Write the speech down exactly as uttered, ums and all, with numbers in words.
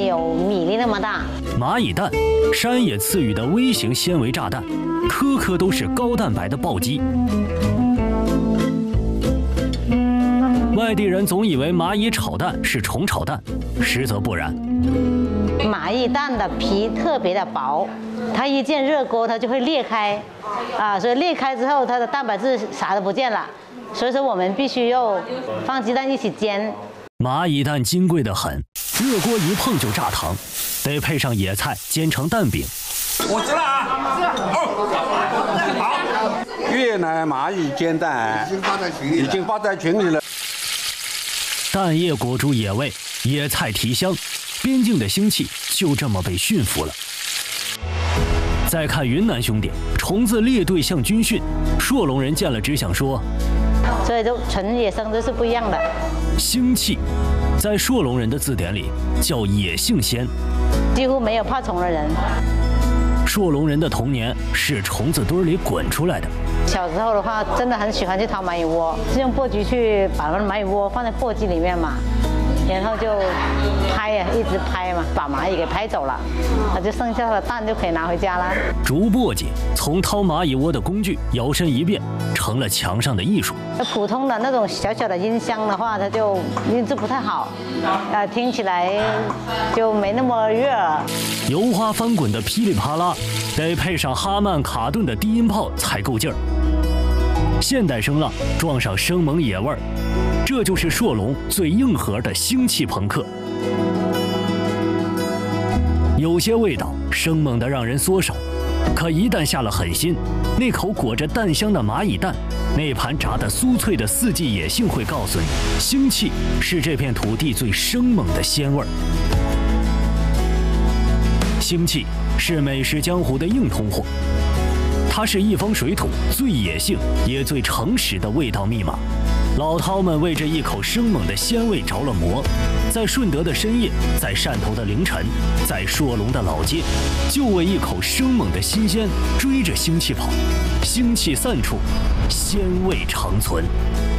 有米粒那么大。 蚂蚁蛋，山野赐予的微型纤维炸弹，颗颗都是高蛋白的暴击。外地人总以为蚂蚁炒蛋是虫炒蛋，实则不然。 蚂蚁蛋的皮特别的薄，它一见热锅它就会裂开，啊，所以裂开之后它的蛋白质啥都不见了，所以说我们必须要放鸡蛋一起煎。 蚂蚁蛋金贵得很，热锅一碰就炸糖，得配上野菜煎成蛋饼。 我知了啊，哦，好。越南蚂蚁煎蛋已经发在群里了，已经发在群里了。 蛋液裹住野味，野菜提香，边境的腥气就这么被驯服了。再看云南兄弟，虫子列队向军训，朔龙人见了只想说， 所以就纯野生都是不一样的。 腥气，在朔龙人的字典里叫野性鲜， 几乎没有怕虫的人。 朔龙人的童年是虫子堆里滚出来的。 小时候的话，真的很喜欢去掏蚂蚁窝，是用簸箕去把那蚂蚁窝放在簸箕里面嘛，然后就拍呀，一直拍嘛，把蚂蚁给拍走了，那就剩下的蛋就可以拿回家啦。 竹簸箕从掏蚂蚁窝的工具摇身一变，成了墙上的艺术。 普通的那种小小的音箱的话，它就音质不太好，呃，听起来就没那么悦耳。 油花翻滚的噼里啪啦，得配上哈曼卡顿的低音炮才够劲儿。现代声浪撞上生猛野味儿，这就是朔龙最硬核的腥气朋克。有些味道生猛的让人缩手，可一旦下了狠心，那口裹着蛋香的蚂蚁蛋，那盘炸得酥脆的四季野性会告诉你，腥气是这片土地最生猛的鲜味儿。腥气是美食江湖的硬通货，它是一方水土最野性也最诚实的味道密码。老饕们为这一口生猛的鲜味着了魔，在顺德的深夜，在汕头的凌晨，在朔龙的老街，就为一口生猛的新鲜追着腥气跑。腥气散处，鲜味长存。